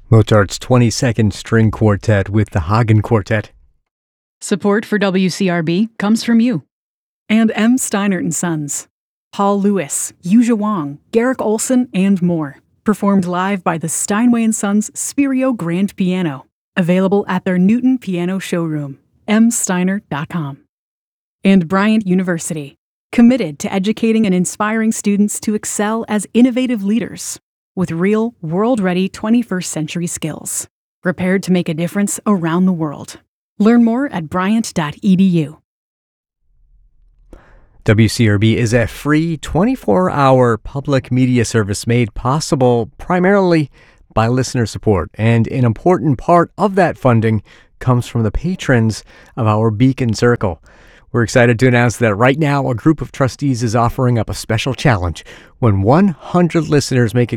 Mozart's 22nd String Quartet with the Hagen Quartet. Support for WCRB comes from you. And M. Steinert & Sons. Paul Lewis, Yuja Wang, Garrick Olson, and more. Performed live by the Steinway & Sons Spirio Grand Piano. Available at their Newton Piano Showroom, msteiner.com. And Bryant University. Committed to educating and inspiring students to excel as innovative leaders with real, world-ready 21st century skills. Prepared to make a difference around the world. Learn more at bryant.edu. WCRB is a free 24-hour public media service made possible primarily by listener support, and an important part of that funding comes from the patrons of our Beacon Circle. We're excited to announce that right now a group of trustees is offering up a special challenge. When 100 listeners make a